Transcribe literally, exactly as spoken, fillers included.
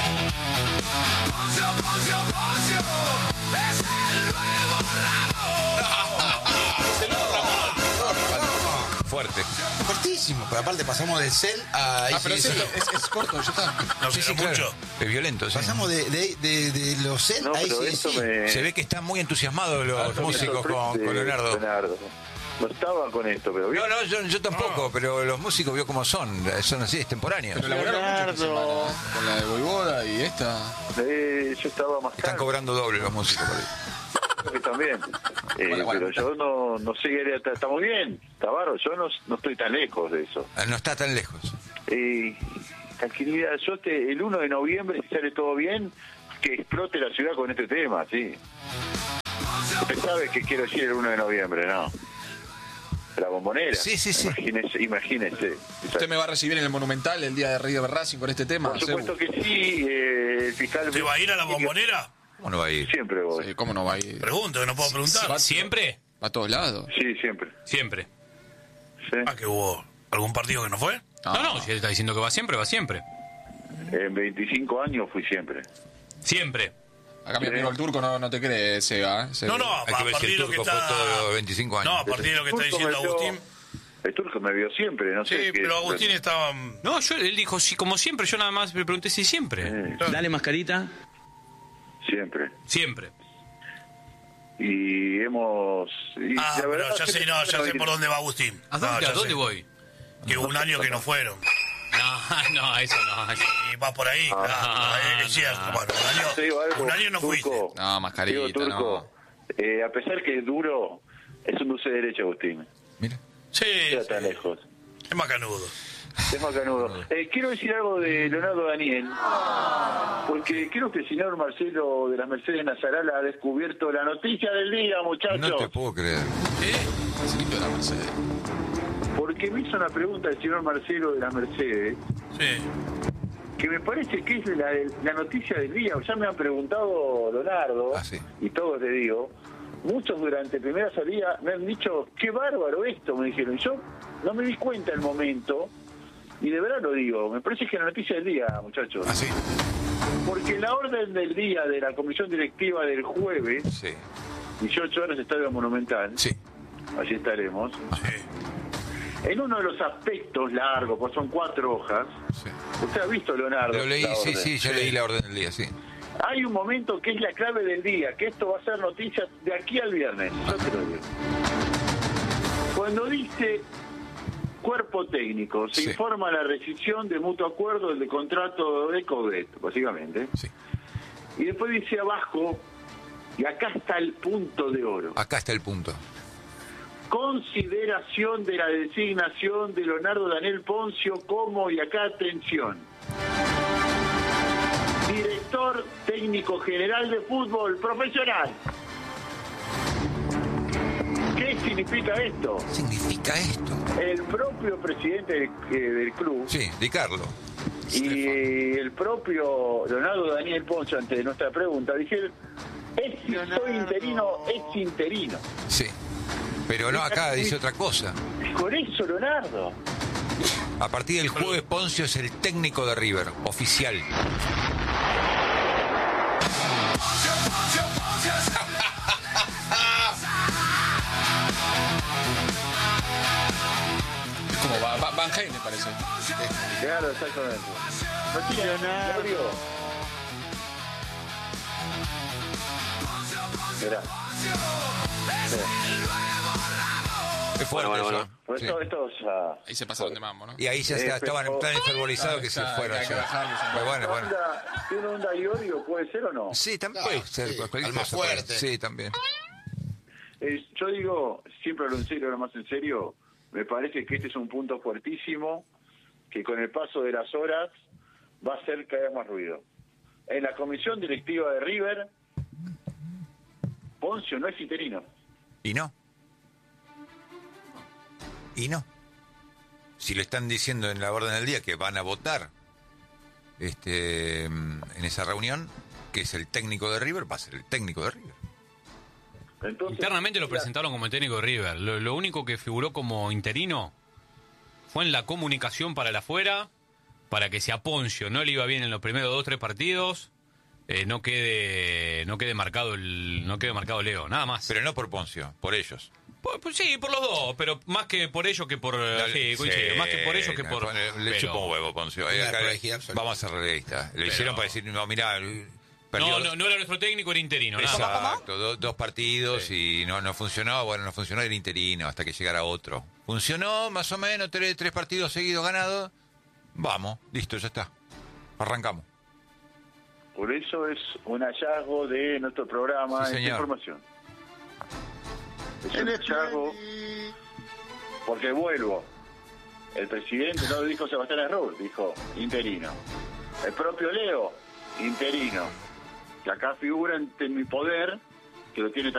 Poncio, Poncio, Poncio, es el nuevo Ramón. Es el nuevo Ramón. Fuerte. Cortísimo, pero aparte pasamos del cel a... Ah, pero es, es, es corto, ya está. No, Sí, pero sí, claro. mucho. Es violento, sí. Pasamos de, de, de, de los cel No, a pero ese esto sí. me... Se ve que están muy entusiasmados los me músicos con, sorprende, con Leonardo. Leonardo. No estaba con esto, pero... No, no, yo, yo tampoco, pero los músicos vio cómo son, son así, extemporáneos. Pero laburaron mucho esta Leonardo. semana, ¿eh? Con la de Voivoda y esta. Eh, yo estaba más Están tarde. cobrando doble los músicos por ahí. Creo que también. Eh, Bueno, bueno. pero yo no, no sé, está, está muy bien, está bárbaro. Yo no, no estoy tan lejos de eso. Ah, no está tan lejos. Eh, tranquilidad, yo te, el uno de noviembre, si sale todo bien, que explote la ciudad con este tema, sí. Usted sabe que quiero decir el uno de noviembre, ¿no? La Bombonera. Sí, sí, sí. Imagínese, imagínese. ¿Usted me va a recibir en el Monumental el día de River Racing con este tema? Por supuesto que sí, eh, el fiscal... ¿Te va a ir a la Bombonera? ¿Cómo no va a ir? Siempre voy. Sí, ¿cómo no va a ir? Pregunto, que no puedo preguntar. Va- ¿Siempre? Va a todos lados. Sí, siempre. Siempre. Sí. Ah, que hubo algún partido que no fue. No, no, si él está diciendo que va siempre, va siempre. En veinticinco años fui siempre. Siempre. Acá mi amigo el turco no, no te cree, Seba. ¿eh? Se- No, no, a, Hay que a ver si partir el de lo que turco está... fue todos los veinticinco años. No, a partir de lo que está Turco diciendo me vio- Agustín. El turco me vio siempre, no Sí, sé qué... pero Agustín estaba... No, yo, él dijo, sí, como siempre, yo nada más le pregunté si siempre. Eh, Dale, mascarita. siempre. Siempre. Y hemos... y Ah, la pero verdad ya que sé, no, ya sé por dónde va Agustín. ¿A No, dónde, ya ¿a dónde sé. voy? Que hubo un año que no fueron. No, no, eso no. Y va por ahí, claro. Ah, Es cierto. no. Bueno, un Te digo año, algo, un año no fuiste. Turco, No, mascarita, digo, Turco, eh, a pesar que es duro, es un dulce derecho, Agustín. Mira. Sí, No sí. tan lejos. Es macanudo. Es macanudo. Eh, quiero decir algo de Leonardo Daniel, porque creo que el señor Marcelo de las Mercedes Nazaral ha descubierto la noticia del día, muchachos. No te puedo creer. Marcelito de la Mercedes. Porque me hizo una pregunta el señor Marcelo de las Mercedes, Sí. que me parece que es la, la noticia del día. Ya me han preguntado Leonardo, Ah, sí. y todos le digo, muchos durante primera salida me han dicho, qué bárbaro esto, me dijeron. Y yo no me di cuenta el momento, y de verdad lo digo, me parece que es la noticia del día, muchachos. ¿Ah, sí? Porque la orden del día de la comisión directiva del jueves, Sí. dieciocho horas, Estadio Monumental, Sí. allí estaremos, en uno de los aspectos largos, pues son cuatro hojas, Sí. usted ha visto, Leonardo. Lo leí, la sí, orden. sí, yo leí la orden del día, sí. Hay un momento que es la clave del día, que esto va a ser noticia de aquí al viernes, yo te lo digo. Cuando dice cuerpo técnico, se Sí. informa la rescisión de mutuo acuerdo del contrato de Covet, básicamente. Sí. Y después dice abajo, y acá está el punto de oro, Acá está el punto. consideración de la designación de Leonardo Daniel Poncio como, y acá atención, director técnico general de fútbol profesional. ¿Qué significa esto? ¿Significa esto? El propio presidente del, eh, del club Sí, Di Carlo. y el propio Leonardo Daniel Poncio, ante nuestra pregunta, dijeron, es, soy interino, es interino. Sí. Pero no, acá dice otra cosa. Con eso, Leonardo. A partir del jueves, Poncio es el técnico de River, oficial. Es como Va- Va- Van Halen, me parece. Claro, exactamente. No tiene Leonardo. Mirá. Es fuerte Bueno, bueno, eso. bueno. Pues Sí. esto, esto ya... Ahí se pasaron de mambo, ¿no? Y ahí ya Eh, se- estaban pero- tan enfervorizados que se Está, fueron. hay que ya. bajarlos un Pues bueno, ¿Tiene bueno. onda, ¿tiene onda Iorio? ¿Puede ser o no? Sí, también No, puede ser. sí, cualquier al más cosa puede- fuerte. Sí, también. Eh, yo digo, siempre hablo en serio, ahora más en serio, me parece que este es un punto fuertísimo que con el paso de las horas va a hacer cada vez más ruido. En la comisión directiva de River, Poncio no es interino. Y no. Y no. Si lo están diciendo en la orden del día que van a votar este en esa reunión, que es el técnico de River, va a ser el técnico de River. Entonces, Internamente lo presentaron como técnico de River. Lo, lo único que figuró como interino fue en la comunicación para el afuera para que si a Poncio no le iba bien en los primeros dos tres partidos, eh, no quede no quede marcado el no quede marcado Leo, nada más. Pero no por Poncio, por ellos. Por- por- sí, por los dos, pero más que por ellos que por sí, coincido, más que por ellos que por Le pero- chupa un huevo, Poncio. Una Eh, acá- prolijidad absoluta. vamos a ser realistas. Lo Pero- hicieron para decir, no, mirá, perdió No, dos- no, no era nuestro técnico, era interino, nada más. Exacto, do- dos partidos y no, no funcionó. Bueno, no funcionó el interino hasta que llegara otro. Funcionó más o menos, tres, tres partidos seguidos ganados. Vamos, listo, ya está. Arrancamos. Por eso es un hallazgo de nuestro programa, Sí, esta señor. información. Es un hallazgo porque vuelvo. El presidente no lo dijo Sebastián Errur, dijo interino. El propio Leo, interino. Que acá figura en, en mi poder, que lo tiene